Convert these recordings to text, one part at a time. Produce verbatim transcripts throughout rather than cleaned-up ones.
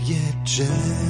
jedzie.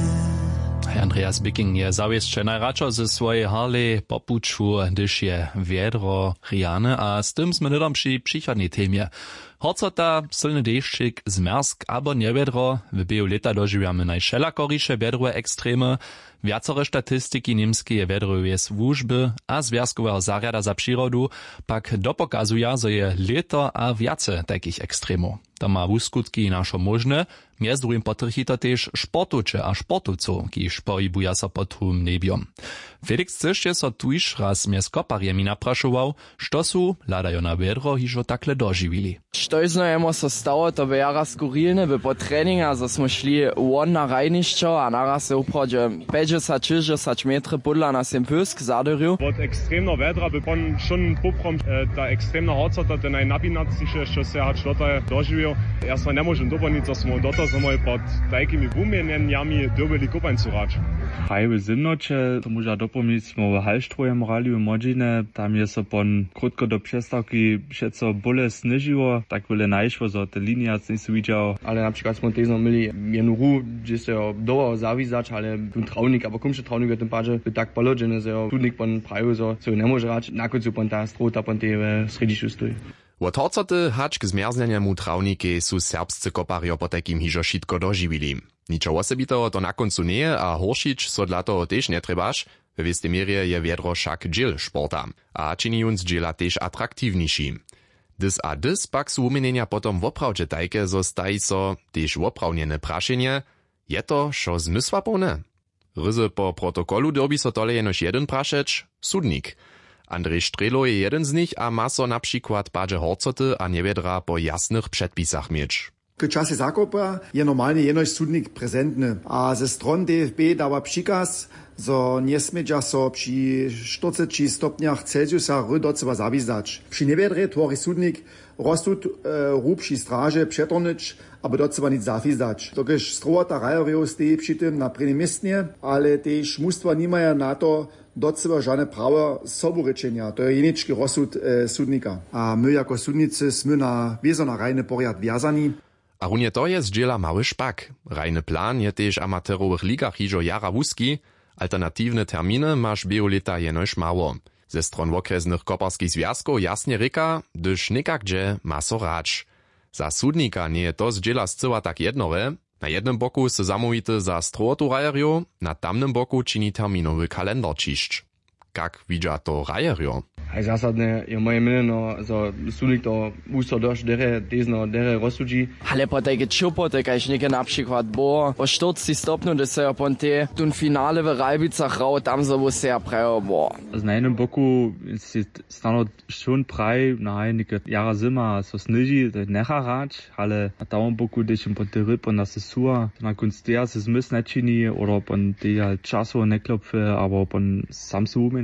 Andreas Bicking je zawieszcze najradšo ze swojej Harley popuču, gdyż je wiedro rijane, a z tym sme nedom przy przychodnej temie. Horcota, silny deščik, zmersk abo niewiedro, w biehu leta doživjamy najšelakoriše wiedrowe ekstremy, viacore statistiki niemskie wiedrowe służby a związkowego zariada za przyrodu pak dopokazuja, że je leto a viace takich ekstremów. To ma wuskutki našo možne, między drugim potrchi to też sportucze a sportowców, kiż pohybuja so pod tym nebiom. Felix Cyszcie so tuż raz mjez koparjemi napraszował, što su, ladajo na wiedro, hižo takle doživili. Štojzno jemo so stało, to by jara skurilne, by po treninga, zo smo šli won na rajnišćo, a naraz se uprođe päťdesiat šesťdesiat metry podla na sem pysk zadyrju. Od ekstremno vedra by pon šon poprom ta ekstremna horcota, ten najnapinaciše, što se hat šlota doživio. Ja sa ne možem doborniť, zo smo doto zomoj pod takimi bumienjami dobili kopańcu rač. Hajby zimnoče, to možda dopomniť smo v Halštrojem rali v Modžine, tam je so pon krutko do přestavky všetko bole snežiło, tak byle najšło, zo te liniac nisu vidjał. Ale na przykład smo tezno mieli jednu ru, gdzie se jo doło zawizać, ale ten trawnik, aber kumše trawnik w tym parze by tak položene, że jo tudnik pon praju, zo se ne može rać, na koncu pon ta strota pon te v središću stoji. Od horcoty hač k zmierzneniemu trawniki su serbscy koparjo po takim hižo šitko doživili. Ničo osobitego to na koncu nie, a horšič so dla toho tež netrebaš, w istej mierze je wiedro však džil športa, a čini junc džila tež atraktivniši. Dys a dys pak su umenenia potom woprawdźe tajke, zo stají so tež woprawnjene prašenje, je to šo zmysła pełne? Ryzy po protokolu dobi so tole jenož jeden prašeć, sudnik. Andrzej Strelo je jeden z nich a ma so na przykład padže horcoty a niewiedra po jasnych předpisach mieć. K čase zakopa je normalnie jenož sudnik prezentny, a ze stron D F B dawa przikaz, zo niesmiedźa so przy czterdziestu stopniach Celsiusa rydoceba zawizać. Przy niewiedre tworzy sudnik rozsud e, rób przy straży przetornyć, aby doceba nic zawizać. Tokiż strowata rajerjo steje przy tym na prvním miestnie, ale też mustwa nie mają na to doceba żadne prawo soborečenia. To je jenički rozsud e, sudnika. A my jako sudnicy sme na wiezo na rajny poriad wiazani. A runie to je zdjela mały szpak. Rajny plan je tež amaterowych ligach hižo jara wuski, alternatywne terminy masz bioleta jenož mało. Ze stron okresnych koparskich związków jasnie ryka, dyż nikakdzie ma so racz. Za sudnika nie je to zdjela zcyła tak jednowe. Na jednym boku se zamówity za strotu rajerjo, na tamnym boku čini terminowy kalendar čišć. Kak widza to rajerjo? Aj zasadne je moje mneno, zo sudnik to uso doš dere, tezno dere rozsudži. Ale po takie čupote, kajž neke na przykład bo po čtyřiceti stopniu, da se jo pon te tun finale v Rajbicach rao, tam so bo se ja prajo bo. Na jednym boku je stano schon praj, na neke jara zima so sneži, to necha rać, ale na tamom boku, když im pon te ryb, pon se sua, na konc teja se zmys nečini, oder pon te časovo neklopfe, aber pon sam se umen.